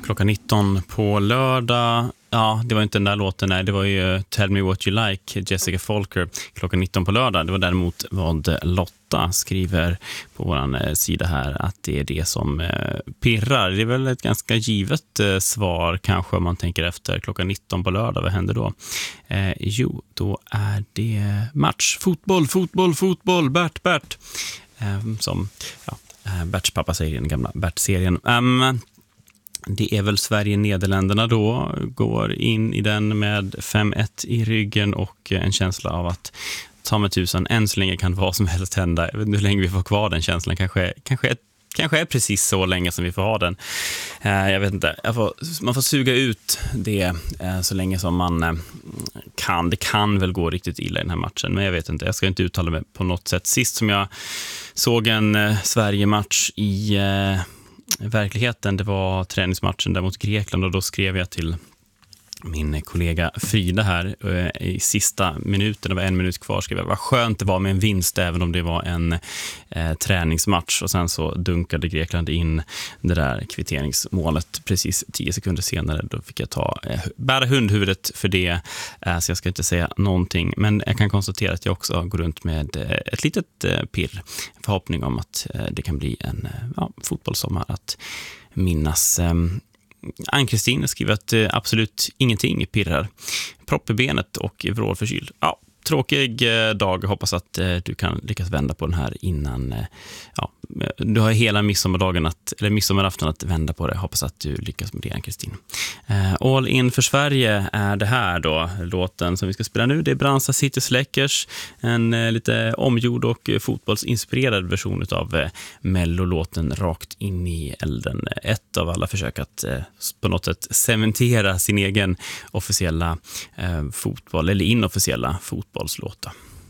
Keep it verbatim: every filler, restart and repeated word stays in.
klockan nitton på lördag. Ja, det var inte den där låten, nej. Det var ju Tell Me What You Like, Jessica Folker, klockan nitton på lördag. Det var däremot vad Lotta skriver på vår sida här, att det är det som eh, pirrar. Det är väl ett ganska givet eh, svar kanske om man tänker efter. Klockan nitton på lördag, vad händer då? Eh, jo, då är det match. Fotboll, fotboll, fotboll, Bert, Bert. Eh, som, ja, Berts pappa säger i den gamla Bert-serien. Um, Det är väl Sverige-Nederländerna då, går in i den med fem ett i ryggen och en känsla av att ta med tusen, än så länge kan vad som helst hända. Jag vet inte hur länge vi får kvar den känslan, kanske, kanske, kanske är precis så länge som vi får ha den. Eh, jag vet inte, jag får, man får suga ut det eh, så länge som man eh, kan. Det kan väl gå riktigt illa i den här matchen, men jag vet inte, jag ska inte uttala mig på något sätt. Sist som jag såg en eh, Sverige-match i... Eh, verkligheten, det var träningsmatchen där mot Grekland, och då skrev jag till min kollega Frida här i sista minuten, det var en minut kvar, skrev jag, vad skönt det var med en vinst även om det var en eh, träningsmatch, och sen så dunkade Grekland in det där kvitteringsmålet precis tio sekunder senare. Då fick jag ta eh, bära hundhuvudet för det, eh, så jag ska inte säga någonting, men jag kan konstatera att jag också går runt med eh, ett litet eh, pirr, förhoppning om att eh, det kan bli en eh, ja, fotbollssommar att minnas. eh, Ann-Kristin skriver att eh, absolut ingenting pirrar. Propp i benet och vrålförkyld. Ja, tråkig eh, dag. Hoppas att eh, du kan lyckas vända på den här innan. Eh, ja, du har hela midsommardagen att, eller midsommarafton att vända på det. Hoppas att du lyckas med det, Ann-Kristin. Eh, All in för Sverige är det här då. Låten som vi ska spela nu, det är Bransa City Släckers. En eh, lite omgjord och eh, fotbollsinspirerad version av eh, Mello-låten Rakt in i elden. Ett av alla försök att eh, på något sätt cementera sin egen officiella eh, fotboll, eller inofficiella fotbollslåta.